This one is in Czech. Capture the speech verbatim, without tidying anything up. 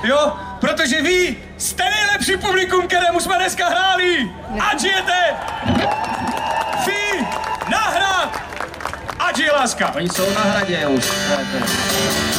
jo, protože vy jste nejlepší publikum, kterému jsme dneska hráli. Ať žijete! Fí, na hrad! Ať je láska! Oni jsou na hradě už.